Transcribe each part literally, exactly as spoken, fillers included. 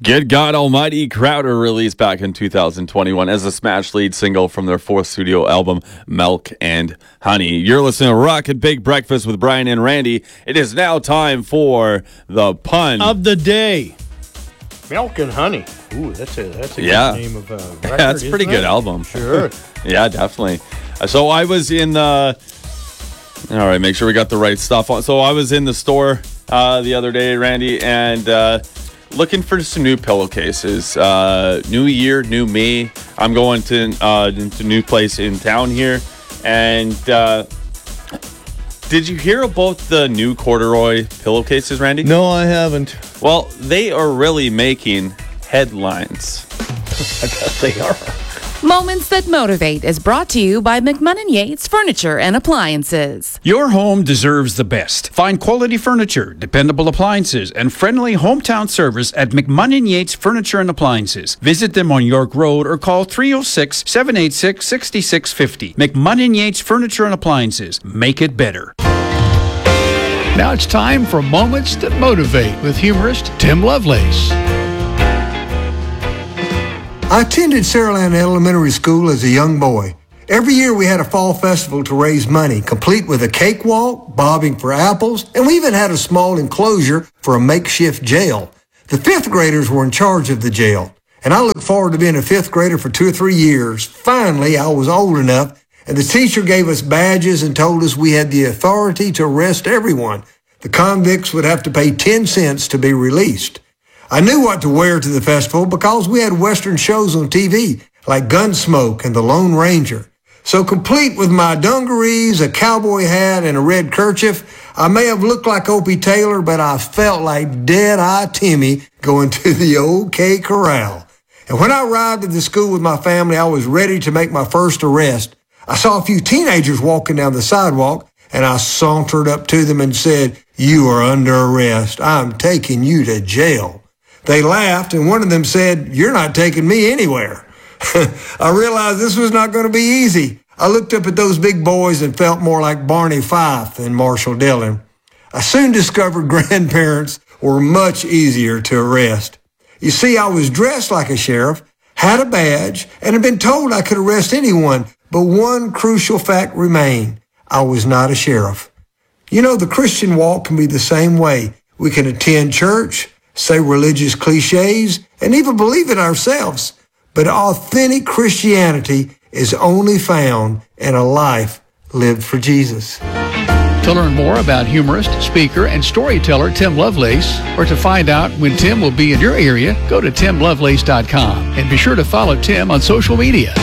Good God Almighty, Crowder released back in two thousand twenty-one as a smash lead single from their fourth studio album, Milk and Honey. You're listening to Rocket Big Breakfast with Brian and Randy. It is now time for the pun of the day. Milk and Honey. Ooh, that's a that's a yeah. good name of a record. That's a pretty good it? album. Sure. Yeah, definitely. So I was in the... All right, make sure we got the right stuff on. So I was in the store uh, the other day, Randy, and... Uh, looking for some new pillowcases. Uh, new year, new me. I'm going to uh, into a new place in town here. And uh, did you hear about the new corduroy pillowcases, Randy? No, I haven't. Well, they are really making headlines. I guess they are. Moments That Motivate is brought to you by McMunn Yates Furniture and Appliances. Your home deserves the best. Find quality furniture, dependable appliances, and friendly hometown service at McMunn Yates Furniture and Appliances. Visit them on York Road or call three oh six, seven eight six, six six five oh. McMunn Yates Furniture and Appliances. Make it better. Now it's time for Moments That Motivate with humorist Tim Lovelace. I attended Saraland Elementary School as a young boy. Every year we had a fall festival to raise money, complete with a cakewalk, bobbing for apples, and we even had a small enclosure for a makeshift jail. The fifth graders were in charge of the jail, and I looked forward to being a fifth grader for two or three years. Finally, I was old enough, and the teacher gave us badges and told us we had the authority to arrest everyone. The convicts would have to pay ten cents to be released. I knew what to wear to the festival because we had Western shows on T V, like Gunsmoke and The Lone Ranger. So complete with my dungarees, a cowboy hat, and a red kerchief, I may have looked like Opie Taylor, but I felt like Dead-Eye Timmy going to the OK Corral. And when I arrived at the school with my family, I was ready to make my first arrest. I saw a few teenagers walking down the sidewalk, and I sauntered up to them and said, "You are under arrest. I'm taking you to jail." They laughed, and one of them said, "You're not taking me anywhere." I realized this was not going to be easy. I looked up at those big boys and felt more like Barney Fife than Marshall Dillon. I soon discovered grandparents were much easier to arrest. You see, I was dressed like a sheriff, had a badge, and had been told I could arrest anyone, but one crucial fact remained. I was not a sheriff. You know, the Christian walk can be the same way. We can attend church, say religious cliches, and even believe it ourselves. But authentic Christianity is only found in a life lived for Jesus. To learn more about humorist, speaker, and storyteller Tim Lovelace, or to find out when Tim will be in your area, go to tim lovelace dot com and be sure to follow Tim on social media.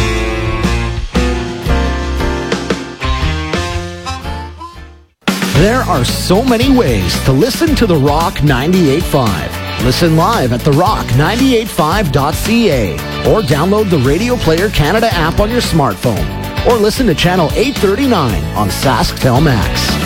There are so many ways to listen to The Rock ninety-eight point five. Listen live at the rock nine eight five dot c a or download the Radio Player Canada app on your smartphone or listen to Channel eight thirty-nine on SaskTel Max.